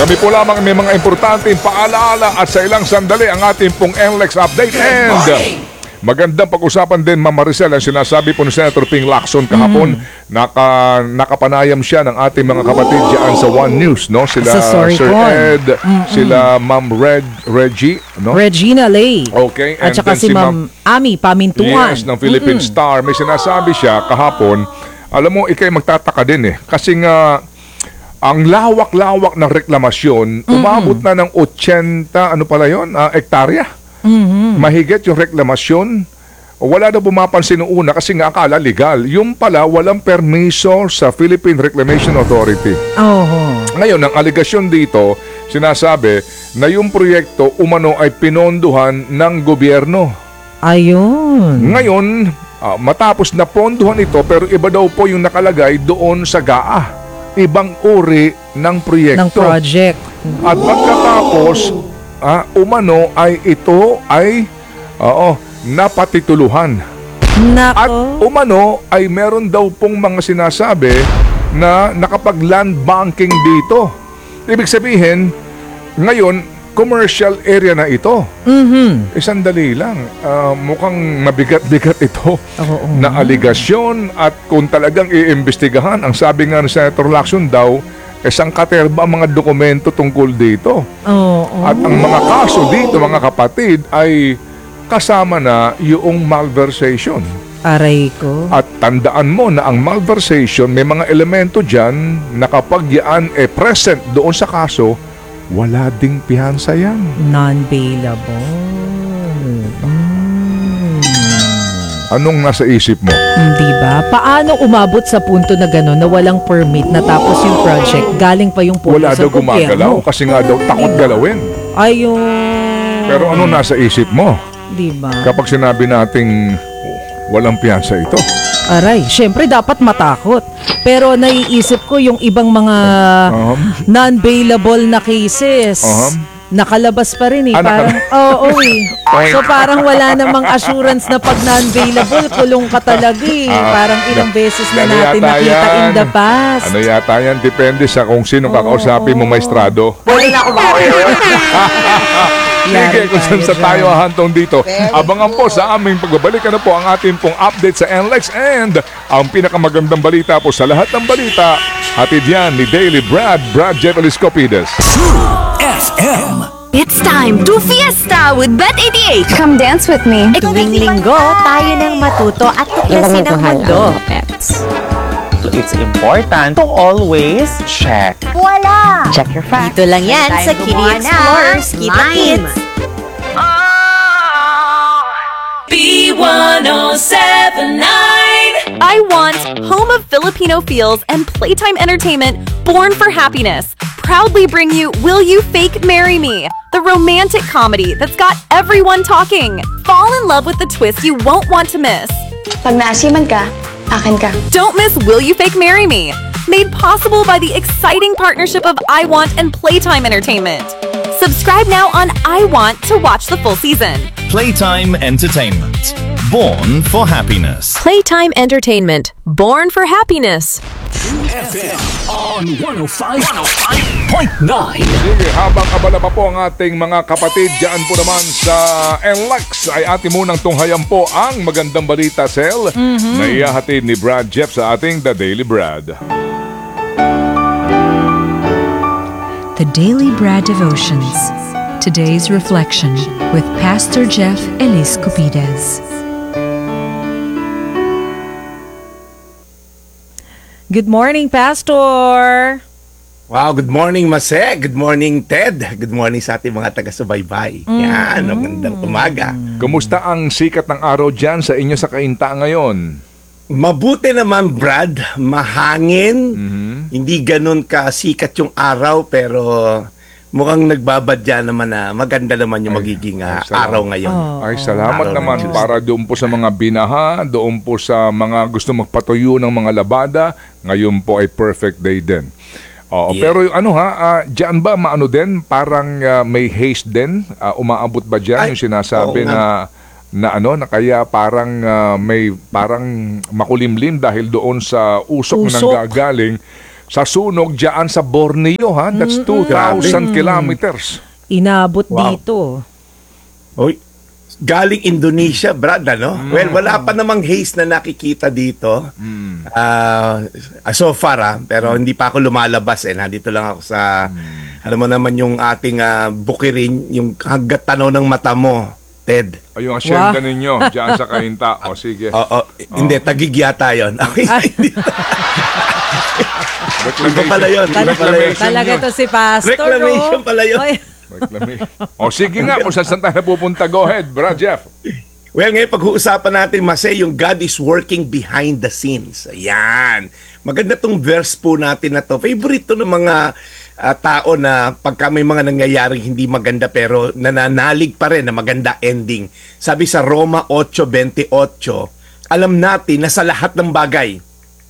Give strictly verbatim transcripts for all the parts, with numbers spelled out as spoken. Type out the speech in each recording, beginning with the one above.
Kami po lamang may mga importanteng paalaala at sa ilang sandali ang ating pong N L E X update. And magandang pag-usapan din, Ma'am Maricel, ang sinasabi po ni Senator Ping Lacson kahapon. Mm. Naka, nakapanayam siya ng ating mga kapatid dyan sa One News, no? Sila Sir Ed, Mm-mm. sila Ma'am Reg, Reggie, no? Regina Lay. Okay. At saka si Ma'am Ami Pamintuan. Yes, ng Philippine Mm-mm. Star. May sinasabi siya kahapon, alam mo, ikay magtataka din eh. Kasi nga, ang lawak-lawak ng reklamasyon, mm-hmm. umabot na ng eighty, ano pala yun, uh, ektarya. Mm-hmm. Mahigit yung reklamasyon. Wala na bumapansin noong una kasi nga akala legal. Yung pala, walang permiso sa Philippine Reclamation Authority. Oh. Ngayon, ang aligasyon dito, sinasabi na yung proyekto umano ay pinonduhan ng gobyerno. Ayun. Ngayon, uh, matapos na ponduhan ito, pero iba daw po yung nakalagay doon sa G A A. Ibang uri ng proyekto. Ng project. At pagkatapos, ah, umano ay ito ay oo, napatituluhan. Nako. At umano ay meron daw pong mga sinasabi na nakapag-land banking dito. Ibig sabihin, ngayon, commercial area na ito. Mm-hmm. Eh, sandali lang. Uh, mukhang mabigat-bigat ito oh, oh, na aligasyon at kung talagang iimbestigahan, ang sabi nga ni Senator Lacson daw, eh, sangkaterba ang mga dokumento tungkol dito. Oh, oh. At ang mga kaso dito, mga kapatid, ay kasama na yung malversation. Aray ko. At tandaan mo na ang malversation, may mga elemento dyan na kapag yan eh present doon sa kaso, wala ding piyansa yan. Non-bailable. Mm. Anong nasa isip mo? Hindi ba? Paano umabot sa punto na gano'n na walang permit na tapos yung project, galing pa yung pulis Wala sa daw gumagalaw gobyerno? kasi nga daw takot galawin. Ayun. Pero ano nasa isip mo? Di ba? Kapag sinabi nating walang piyansa ito. Aray, syempre dapat matakot. Pero naiisip ko yung ibang mga Um, non-bailable na cases. Um, Nakalabas pa rin eh. Ah, Parang, oo oh, eh. Okay. So parang wala namang assurance na pag non-bailable, kulong ka talaga eh. Ah, Parang ilang beses na ano natin yata nakita yan? in the past. Ano yata yan? Depende sa kung sino kakausapin mo, maestrado. Pwede na ako makakaya. Sige, Yari kung saan tayo sa dyan. tayo hahantong dito. Abangan po sa aming pagbabalik. Ano po ang ating pong update sa N L E X and ang pinakamagandang balita po sa lahat ng balita. Hatid yan ni Daily Brad, Brad Jeff Eliscopides. F M. It's time to fiesta with Bet eighty-eight. Come dance with me. Tuwing linggo, tayo nang matuto at tuklasin ang mundo. It's important to always check. Wala! Check your facts. Dito lang yan sa Kini Explorers Kita Kids. B one oh seven nine. I want home of Filipino feels and playtime entertainment born for happiness. Proudly bring you Will You Fake Marry Me? The romantic comedy that's got everyone talking. Fall in love with the twist you won't want to miss. Pag naasiman ka, akin ka. Don't miss Will You Fake Marry Me? Made possible by the exciting partnership of I Want and Playtime Entertainment. Subscribe now on I Want to watch the full season. Playtime Entertainment. Born for happiness. Playtime Entertainment. Born for happiness. F M on one oh five point nine. Sige, habang abala pa po ang ating mga kapatid dyan po naman sa N L E X ay ating munang tunghayan po ang magandang balita, Sel, mm-hmm. na ihahatid ni Brad Jeff sa ating The Daily Brad. The Daily Brad Devotions. Today's Reflection with Pastor Jeff Eliscopides. Good morning, Pastor! Wow, good morning, Mase. Good morning, Ted. Good morning sa ating mga taga-subaybay. Mm-hmm. Yan, magandang umaga. Kumusta ang sikat ng araw dyan sa inyo sa Kainta ngayon? Mabuti naman, Brad. Mahangin. Mm-hmm. Hindi ganun kasikat yung araw, pero mukhang nagbabadya naman na maganda naman yung magiging uh, ay, araw ngayon. Oh, ay, salamat araw naman para doon po sa mga binaha, doon po sa mga gusto magpatuyo ng mga labada. Ngayon po ay perfect day din. Oo, yeah. Pero ano ha, uh, dyan ba maano din? Parang uh, may haze din? Uh, umaabot ba dyan ay, yung sinasabi oh, na... na ano na kaya parang uh, may parang makulimlim dahil doon sa usok, usok. na nanggagaling sa sunog dyan sa Borneo, ha? That's two thousand kilometers. Inabot Wow. dito. Oy, galing Indonesia, Brad, ano? Well, wala pa namang haze na nakikita dito. Ah, so far, ah, pero hindi pa ako lumalabas eh. Nandito lang ako sa, alam mo naman yung ating ah, bukirin, yung hanggat tanaw ng mata mo, Ted. Ayun ang asyenda ninyo dyan sa Kainta. O sige. Oo, hindi, tagig yata yun. Okay, hindi. Iba pala yun. Iba pala yun. Talaga to si Pastor. Reclamation oh. pala yun. Oy, Reclamation. O sige nga, kung saan saan tayo napupunta, go ahead, Brad Jeff. Well, ngayon pag-uusapan natin, Mase, yung God is working behind the scenes. Ayan. Maganda tong verse po natin na to. Favorite to ng mga ah, tao na pagka may mga nangyayaring hindi maganda pero nananalig pa rin na maganda ending. Sabi sa Roma eight twenty-eight, alam natin na sa lahat ng bagay,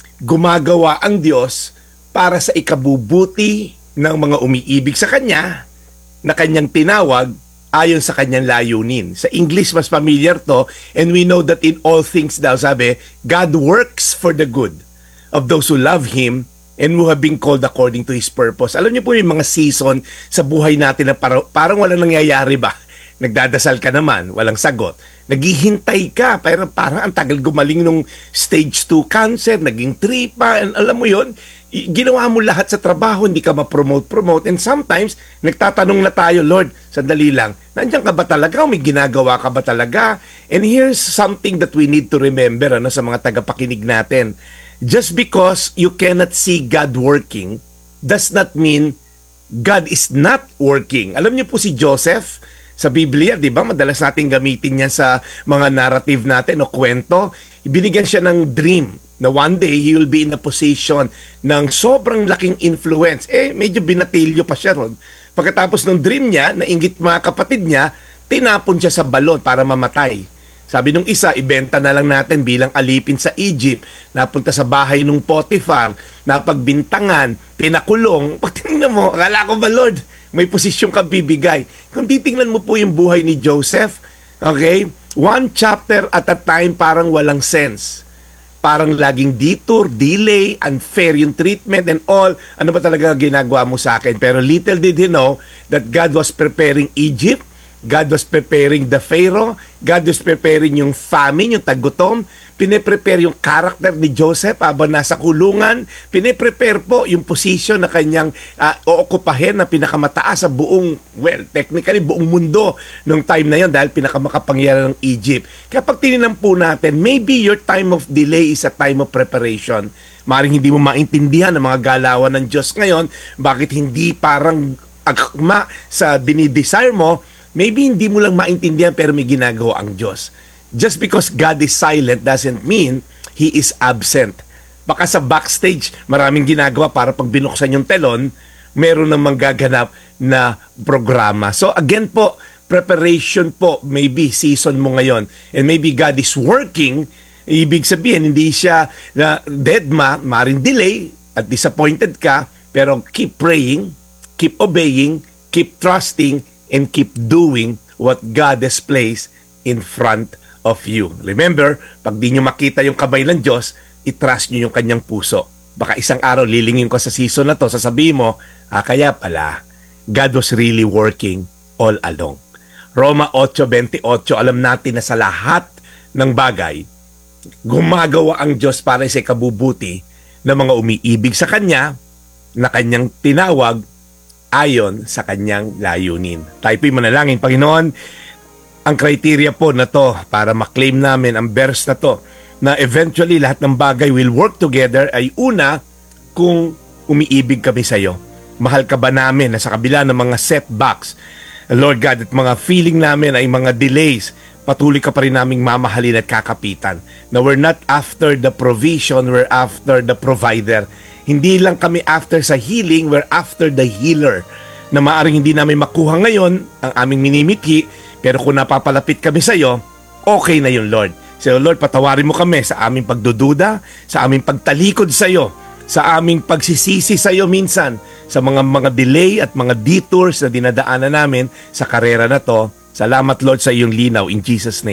gumagawa ang Diyos para sa ikabubuti ng mga umiibig sa Kanya na Kanyang tinawag ayon sa Kanyang layunin. Sa English, mas familiar to, and we know that in all things daw, sabi, God works for the good of those who love Him and who have been called according to His purpose. Alam niyo po yung mga season sa buhay natin na parang, parang walang nangyayari ba? Nagdadasal ka naman, walang sagot. Naghihintay ka, pero parang ang tagal gumaling nung stage two cancer, naging three pa, and alam mo yon, i- ginawa mo lahat sa trabaho, hindi ka ma-promote-promote, and sometimes, nagtatanong na tayo, Lord, sandali lang, nandiyan ka ba talaga o may ginagawa ka ba talaga? And here's something that we need to remember ano, sa mga tagapakinig natin. Just because you cannot see God working, does not mean God is not working. Alam niyo po si Joseph, sa Biblia, di ba? Madalas natin gamitin yan sa mga narrative natin o kwento. Ibinigyan siya ng dream na one day he will be in a position ng sobrang laking influence. Eh, medyo binatilyo pa siya ron. Pagkatapos ng dream niya, nainggit mga kapatid niya, tinapon siya sa balon para mamatay. Sabi nung isa, ibenta na lang natin bilang alipin sa Egypt. Napunta sa bahay nung Potiphar, napagbintangan, pinakulong. Pag tingnan mo, akala ko ba, Lord, may posisyon kang bibigay. Kung titingnan mo po yung buhay ni Joseph, okay, one chapter at a time parang walang sense. Parang laging detour, delay, unfair yung treatment and all. Ano ba talaga ginagawa mo sa akin? Pero little did he know that God was preparing Egypt, God was preparing the Pharaoh, God was preparing yung famine, yung tagutom, piniprepare yung character ni Joseph habang nasa kulungan, piniprepare po yung position na kanyang uh, ookupahin na pinakamataas sa buong, well, technically buong mundo nung time na yon dahil pinakamakapangyarihan ng Egypt. Kapag tininan po natin, maybe your time of delay is a time of preparation. Maring hindi mo maintindihan ang mga galawan ng Diyos ngayon, bakit hindi parang agma sa dinidesire mo, maybe hindi mo lang maintindihan pero may ginagawa ang Diyos. Just because God is silent doesn't mean He is absent. Baka sa backstage, maraming ginagawa para pag binuksan yung telon, meron namang gaganap na programa. So again po, preparation po, maybe season mo ngayon. And maybe God is working, ibig sabihin, hindi siya na dead ma, maring delay at disappointed ka, pero keep praying, keep obeying, keep trusting, and keep doing what God has placed in front of you. Remember, pag di nyo makita yung kamay ng Diyos, i-trust nyo yung kanyang puso. Baka isang araw lilingin ko sa season na to, sasabihin mo, ah, kaya pala, God was really working all along. Roma eight twenty-eight, alam natin na sa lahat ng bagay, gumagawa ang Diyos para sa ikabubuti ng mga umiibig sa Kanya, na Kanyang tinawag ayon sa Kanyang layunin. Tayo po'y manalangin, Panginoon, ang criteria po na to para maklaim namin ang verse na to na eventually lahat ng bagay will work together ay una, kung umiibig kami sa iyo. Mahal ka ba namin na sa kabila ng mga setbacks, Lord God, at mga feeling namin ay mga delays, patuloy ka pa rin naming mamahalin at kakapitan. Na we're not after the provision, we're after the provider. Hindi lang kami after sa healing, we're after the healer. Na maaring hindi namin makuha ngayon ang aming minimithi, pero kung napapalapit kami sa iyo, okay na yun, Lord. So, Lord, patawarin mo kami sa aming pagdududa, sa aming pagtalikod sa iyo, sa aming pagsisisi sa iyo minsan, sa mga mga delay at mga detours na dinadaanan namin sa karera na to. Salamat, Lord, sa iyong linaw. In Jesus' name,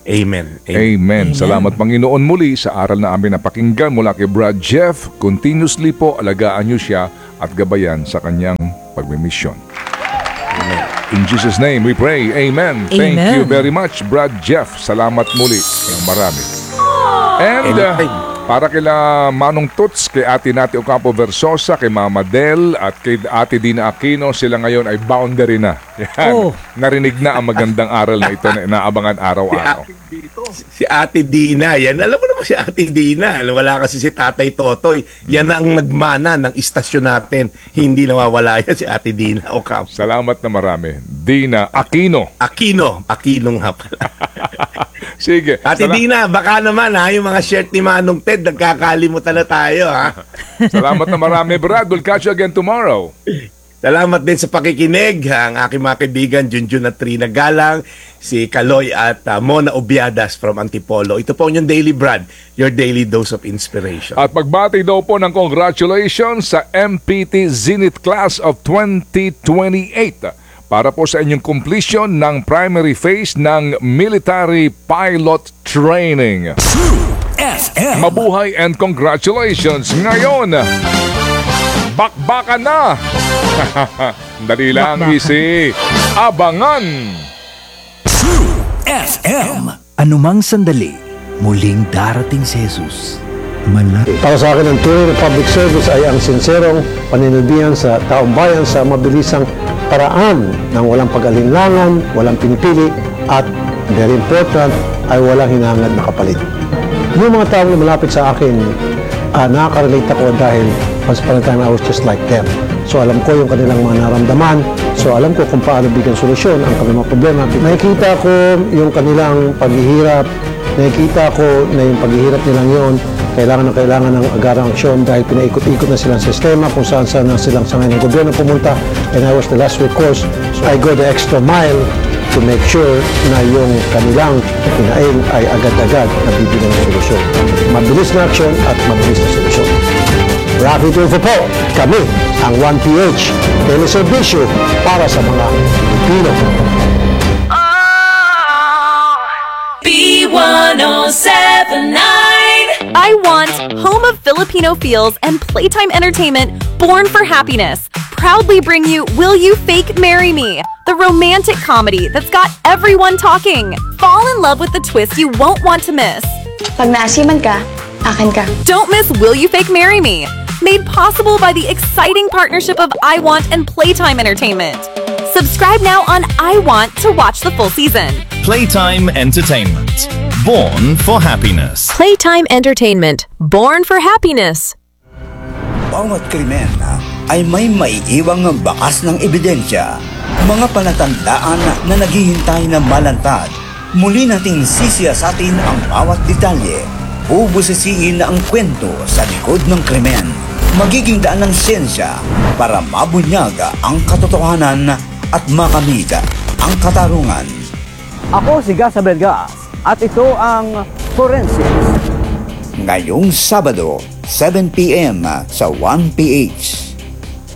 Amen. Amen. Salamat Panginoon muli sa aral na amin napakinggan mula kay Brad Jeff. Continuously po alagaan niyo siya at gabayan sa kanyang pagmimisyon. In Jesus' name we pray. Amen. Thank Amen. you very much, Brad Jeff. Salamat muli ng marami. And uh, para kila Manong Tuts, kay Ate Nati Ocampo Versosa, kay Mama Del at kay Ate Dina Aquino, sila ngayon ay boundary na. Yan. Oh. Narinig na ang magandang aral na ito na inaabangan araw-araw. Si Ate Dina, yan. Alam mo naman si Ate Dina. Wala kasi si Tatay Totoy. Yan na ang nagmana ng istasyon natin. Hindi nawawala yan si Ate Dina Ocampo. Salamat na marami. Dina Aquino. Aquino. Aquino nga pala. Sige. Ate Sala- Dina, baka naman ha, yung mga shirt ni Manong Ted, nagkakalimutan na tayo ha. Salamat na marami, Brad. We'll catch you again tomorrow. Salamat din sa pakikinig, ang aking mga kaibigan, Junjun at Trina Galang, si Kaloy at uh, Mona Obiadas from Antipolo. Ito po yung Daily Brad, your daily dose of inspiration. At magbati daw po ng congratulations sa M P T Zenith Class of twenty twenty-eight para po sa inyong completion ng primary phase ng military pilot training. F M. Mabuhay and congratulations! Ngayon, bakbakan na! Dali lang, easy. Abangan! F M. Anumang sandali, muling darating si Jesus. Malapit. Para sa akin, ang tunay na public service ay ang sinserong paninilbihan sa taong bayan sa mabilisang paraan ng walang pag-alinlangan, walang pinipili, at very important, ay walang hinahangad na kapalit. Yung mga taong malapit sa akin, uh, nakaka-relate ako dahil once upon a time I was just like them. So alam ko yung kanilang mga naramdaman, so alam ko kung paano bigyan solusyon ang kanilang mga problema. Nakikita ko yung kanilang paghihirap, nakikita ko na yung paghihirap nilang yon kailangan na kailangan ng agarang aksyon dahil pinaikot-ikot na silang sistema kung saan saan na silang sangay ng gobyerno pumunta, and I was the last recourse. So I go the extra mile to make sure na yung kanilang pinaing ay agad-agad nabibigyan ng solusyon. Mabilis na aksyon at mabilis na solusyon. Rafi Tulfo po, kami ang one P H, teleserbisyo para sa mga Pilipino. B one oh seven nine. I want home of Filipino feels and playtime entertainment born for happiness. Proudly bring you Will You Fake Marry Me? The romantic comedy that's got everyone talking. Fall in love with the twist you won't want to miss. Pag naasiman ka, akin ka. Don't miss Will You Fake Marry Me? Made possible by the exciting partnership of I Want and Playtime Entertainment. Subscribe now on I Want to watch the full season. Playtime Entertainment. Born for happiness. Playtime Entertainment. Born for happiness. Bawat krimen ay may maiiwang bakas ng ebidensya. Mga palatandaan na naghihintay na malantad. Muli nating sisiyasatin ang bawat detalye. Bubusisiin ang kwento sa likod ng krimen. Magiging daan ng siyensya para mabunyag ang katotohanan at makamit ang katarungan. Ako si Gasa Bergas at ito ang Forensics. Ngayong Sabado, seven p m sa one P H.